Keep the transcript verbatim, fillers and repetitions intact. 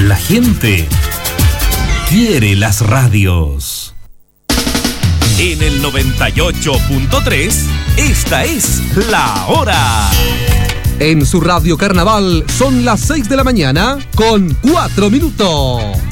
La gente quiere las radios. En el noventa y ocho punto tres, esta es La Hora. En su radio Carnaval son las seis de la mañana con cuatro minutos.